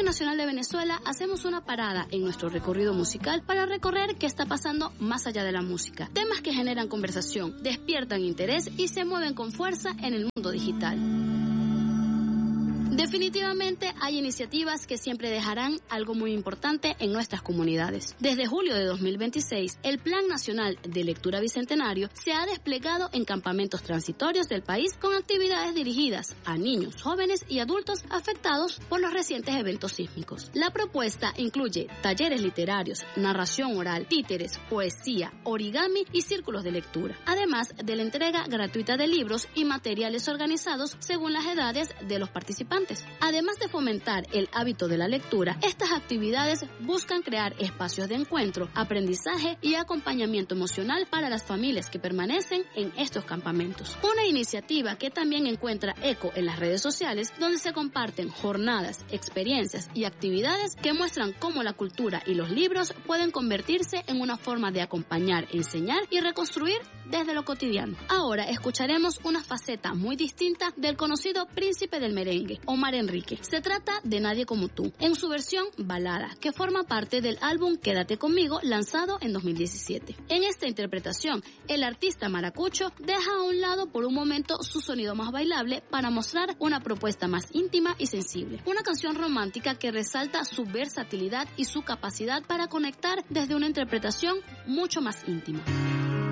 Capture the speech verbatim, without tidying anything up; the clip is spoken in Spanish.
Nacional de Venezuela hacemos una parada en nuestro recorrido musical para recorrer qué está pasando más allá de la música. Temas que generan conversación, despiertan interés y se mueven con fuerza en el mundo digital. Definitivamente hay iniciativas que siempre dejarán algo muy importante en nuestras comunidades. Desde julio de dos mil veintiséis, el Plan Nacional de Lectura Bicentenario se ha desplegado en campamentos transitorios del país con actividades dirigidas a niños, jóvenes y adultos afectados por los recientes eventos sísmicos. La propuesta incluye talleres literarios, narración oral, títeres, poesía, origami y círculos de lectura, además de la entrega gratuita de libros y materiales organizados según las edades de los participantes. Además de fomentar el hábito de la lectura, estas actividades buscan crear espacios de encuentro, aprendizaje y acompañamiento emocional para las familias que permanecen en estos campamentos. Una iniciativa que también encuentra eco en las redes sociales, donde se comparten jornadas, experiencias y actividades que muestran cómo la cultura y los libros pueden convertirse en una forma de acompañar, enseñar y reconstruir desde lo cotidiano. Ahora escucharemos una faceta muy distinta del conocido príncipe del merengue, Omar Enrique. Se trata de Nadie como tú, en su versión balada, que forma parte del álbum Quédate conmigo, lanzado en dos mil diecisiete. En esta interpretación, el artista maracucho deja a un lado por un momento su sonido más bailable para mostrar una propuesta más íntima y sensible. Una canción romántica que resalta su versatilidad y su capacidad para conectar desde una interpretación mucho más íntima.